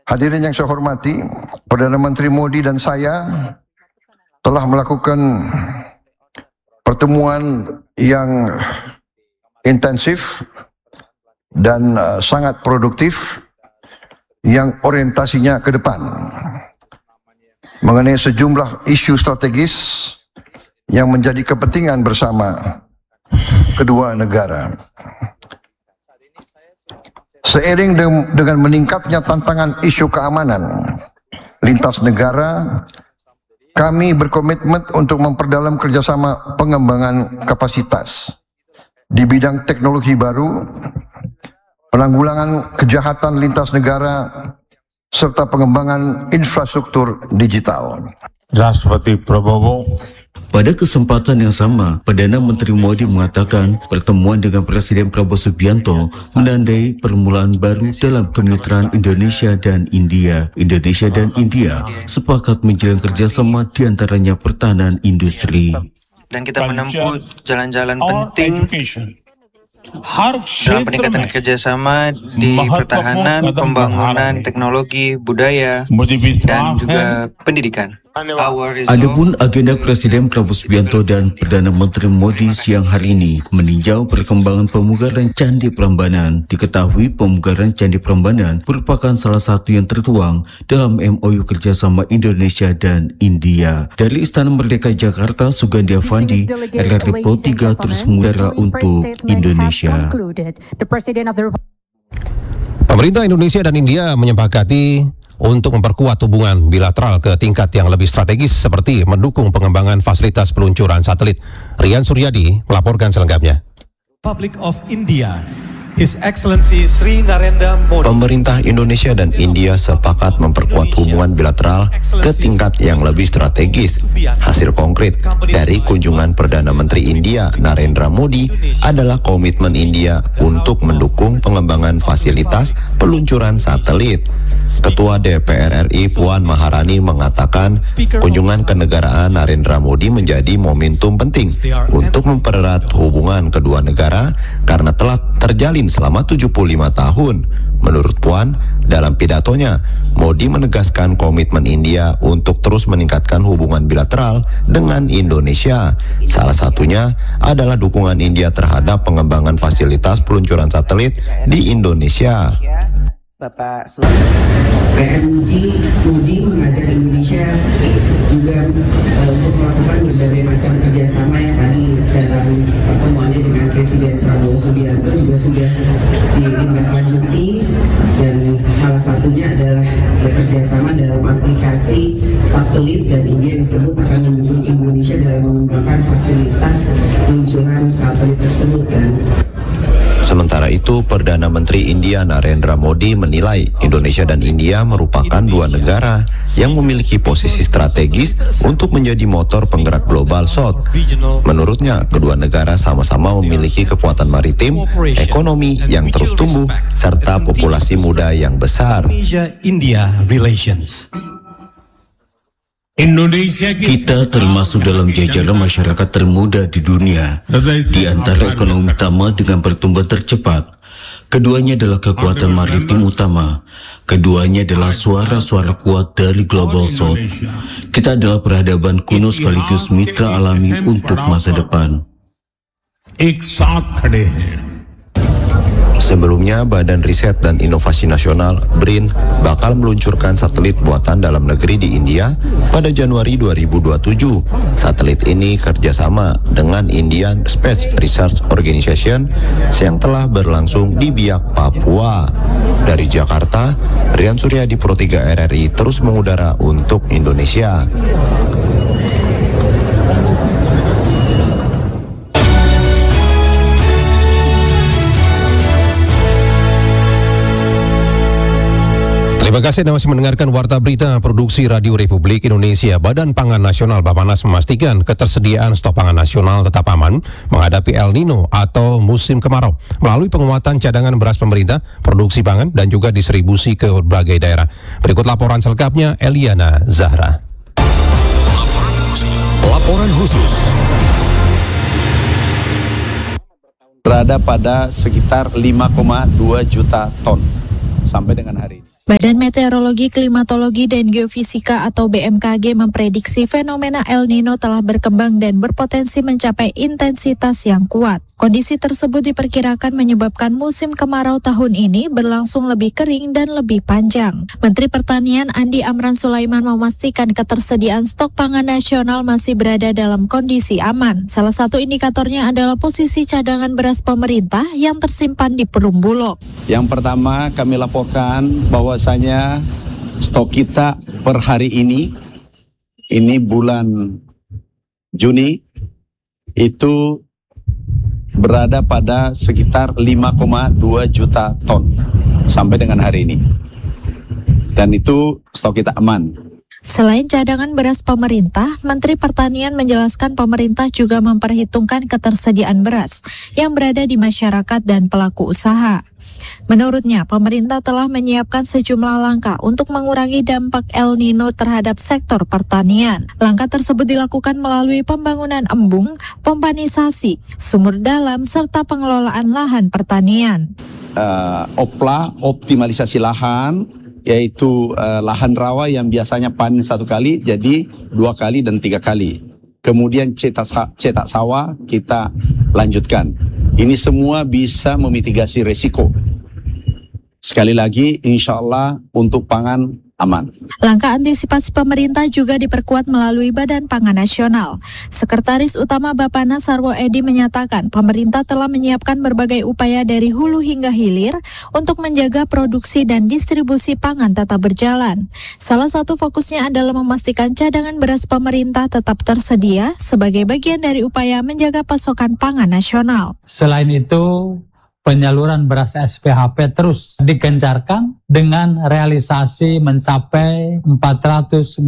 Hadirin yang saya hormati, Perdana Menteri Modi dan saya telah melakukan pertemuan yang intensif dan sangat produktif yang orientasinya ke depan mengenai sejumlah isu strategis yang menjadi kepentingan bersama kedua negara. Seiring dengan meningkatnya tantangan isu keamanan lintas negara, kami berkomitmen untuk memperdalam kerjasama pengembangan kapasitas di bidang teknologi baru, penanggulangan kejahatan lintas negara, serta pengembangan infrastruktur digital. Rashtrapati Prabowo. Pada kesempatan yang sama, Perdana Menteri Modi mengatakan pertemuan dengan Presiden Prabowo Subianto menandai permulaan baru dalam kemitraan Indonesia dan India. Indonesia dan India sepakat menjalin kerjasama di antaranya pertahanan industri. Dan kita menempuh jalan-jalan penting dalam peningkatan kerjasama di pertahanan, pembangunan teknologi, budaya, dan juga pendidikan. Adapun agenda Presiden Prabowo Subianto dan Perdana Menteri Modi siang hari ini meninjau perkembangan pemugaran Candi Prambanan. Diketahui pemugaran Candi Prambanan merupakan salah satu yang tertuang dalam MOU kerjasama Indonesia dan India. Dari Istana Merdeka Jakarta, Sugandi Avandi, RRI Pro 3 terus mengudara untuk Indonesia. Pemerintah Indonesia dan India menyepakati untuk memperkuat hubungan bilateral ke tingkat yang lebih strategis seperti mendukung pengembangan fasilitas peluncuran satelit. Rian Suryadi melaporkan selengkapnya. Republic of India, His Excellency Sri Narendra Modi. Pemerintah Indonesia dan India sepakat memperkuat hubungan bilateral ke tingkat yang lebih strategis. Hasil konkret dari kunjungan Perdana Menteri India Narendra Modi adalah komitmen India untuk mendukung pengembangan fasilitas peluncuran satelit. Ketua DPR RI Puan Maharani mengatakan kunjungan kenegaraan Narendra Modi menjadi momentum penting untuk mempererat hubungan kedua negara karena telah terjalin selama 75 tahun. Menurut Puan, dalam pidatonya, Modi menegaskan komitmen India untuk terus meningkatkan hubungan bilateral dengan Indonesia. Salah satunya adalah dukungan India terhadap pengembangan fasilitas peluncuran satelit di Indonesia. Bapak Modi mengajak Indonesia juga untuk melakukan berbagai macam kerjasama yang tadi dalam pertemuannya dengan Presiden Prabowo Subianto juga sudah ditindaklanjuti, dan salah satunya adalah kerjasama dalam aplikasi satelit, dan India disebut akan mendukung Indonesia dalam mengembangkan fasilitas peluncuran satelit tersebut. Dan sementara itu, Perdana Menteri India Narendra Modi menilai Indonesia dan India merupakan dua negara yang memiliki posisi strategis untuk menjadi motor penggerak global South. Menurutnya, kedua negara sama-sama memiliki kekuatan maritim, ekonomi yang terus tumbuh, serta populasi muda yang besar. India relations. Kita termasuk dalam jajaran masyarakat termuda di dunia, di antara ekonomi utama dengan pertumbuhan tercepat. Keduanya adalah kekuatan maritim utama. Keduanya adalah suara-suara kuat dari Global South. Kita adalah peradaban kuno sekaligus mitra alami untuk masa depan. Sebelumnya, Badan Riset dan Inovasi Nasional (BRIN) bakal meluncurkan satelit buatan dalam negeri di India pada Januari 2027. Satelit ini kerjasama dengan Indian Space Research Organization yang telah berlangsung di Biak, Papua. Dari Jakarta, Rian Suryadi, Pro 3 RRI terus mengudara untuk Indonesia. Terima kasih Anda masih mendengarkan Warta Berita Produksi Radio Republik Indonesia. Badan Pangan Nasional Bappenas memastikan ketersediaan stok pangan nasional tetap aman menghadapi El Nino atau musim kemarau melalui penguatan cadangan beras pemerintah, produksi pangan, dan juga distribusi ke berbagai daerah. Berikut laporan selengkapnya Eliana Zahra. Laporan khusus. Berada pada sekitar 5,2 juta ton sampai dengan hari ini. Badan Meteorologi, Klimatologi, dan Geofisika atau BMKG memprediksi fenomena El Nino telah berkembang dan berpotensi mencapai intensitas yang kuat. Kondisi tersebut diperkirakan menyebabkan musim kemarau tahun ini berlangsung lebih kering dan lebih panjang. Menteri Pertanian Andi Amran Sulaiman memastikan ketersediaan stok pangan nasional masih berada dalam kondisi aman. Salah satu indikatornya adalah posisi cadangan beras pemerintah yang tersimpan di Perum Bulog. Yang pertama kami laporkan bahwasanya stok kita per hari ini bulan Juni itu berada pada sekitar 5,2 juta ton sampai dengan hari ini. Dan itu stok kita aman. Selain cadangan beras pemerintah, Menteri Pertanian menjelaskan pemerintah juga memperhitungkan ketersediaan beras yang berada di masyarakat dan pelaku usaha. Menurutnya, pemerintah telah menyiapkan sejumlah langkah untuk mengurangi dampak El Nino terhadap sektor pertanian. Langkah tersebut dilakukan melalui pembangunan embung, pompanisasi, sumur dalam, serta pengelolaan lahan pertanian. Optimalisasi lahan, yaitu lahan rawa yang biasanya panen 1 kali, jadi 2 kali dan 3 kali. Kemudian cetak sawah kita lanjutkan. Ini semua bisa memitigasi resiko. Sekali lagi, insya Allah untuk pangan aman. Langkah antisipasi pemerintah juga diperkuat melalui Badan Pangan Nasional. Sekretaris Utama Bappenas Sarwo Edi menyatakan pemerintah telah menyiapkan berbagai upaya dari hulu hingga hilir untuk menjaga produksi dan distribusi pangan tetap berjalan. Salah satu fokusnya adalah memastikan cadangan beras pemerintah tetap tersedia sebagai bagian dari upaya menjaga pasokan pangan nasional. Selain itu, penyaluran beras SPHP terus digencarkan dengan realisasi mencapai 463.000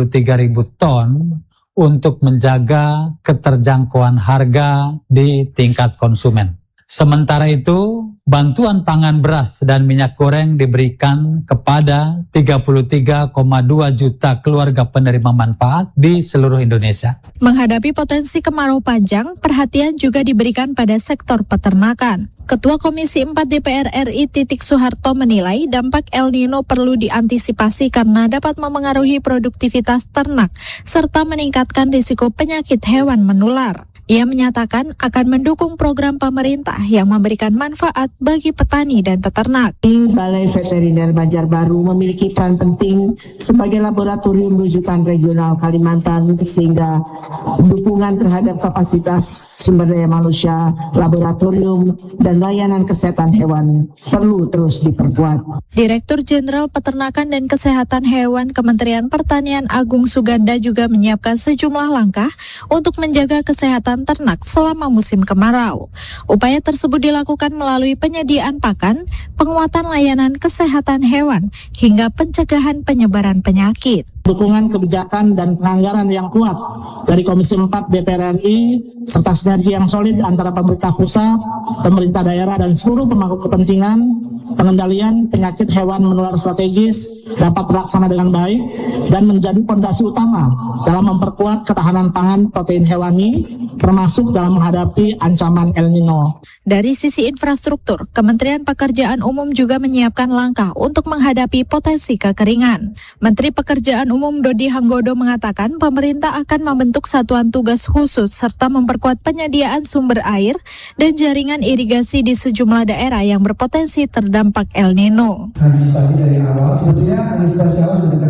ton untuk menjaga keterjangkauan harga di tingkat konsumen. Sementara itu, bantuan pangan beras dan minyak goreng diberikan kepada 33,2 juta keluarga penerima manfaat di seluruh Indonesia. Menghadapi potensi kemarau panjang, perhatian juga diberikan pada sektor peternakan. Ketua Komisi 4 DPR RI Titik Soeharto menilai dampak El Nino perlu diantisipasi karena dapat memengaruhi produktivitas ternak serta meningkatkan risiko penyakit hewan menular. Ia menyatakan akan mendukung program pemerintah yang memberikan manfaat bagi petani dan peternak. Balai Veteriner Banjarbaru memiliki peran penting sebagai laboratorium rujukan regional Kalimantan sehingga dukungan terhadap kapasitas sumber daya manusia, laboratorium, dan layanan kesehatan hewan perlu terus diperkuat. Direktur Jenderal Peternakan dan Kesehatan Hewan Kementerian Pertanian Agung Suganda juga menyiapkan sejumlah langkah untuk menjaga kesehatan ternak selama musim kemarau. Upaya tersebut dilakukan melalui penyediaan pakan, penguatan layanan kesehatan hewan, hingga pencegahan penyebaran penyakit. Dukungan kebijakan dan penganggaran yang kuat dari Komisi 4 DPR RI serta sinergi yang solid antara pemerintah pusat, pemerintah daerah, dan seluruh pemangku kepentingan pengendalian penyakit hewan menular strategis dapat terlaksana dengan baik dan menjadi fondasi utama dalam memperkuat ketahanan pangan protein hewani termasuk dalam menghadapi ancaman El Nino. Dari sisi infrastruktur, Kementerian Pekerjaan Umum juga menyiapkan langkah untuk menghadapi potensi kekeringan. Menteri Pekerjaan Umum Dodi Hanggodo mengatakan pemerintah akan membentuk satuan tugas khusus serta memperkuat penyediaan sumber air dan jaringan irigasi di sejumlah daerah yang berpotensi terdampak El Nino. Antisipasi dari awal, sebetulnya antisipasi awal sudah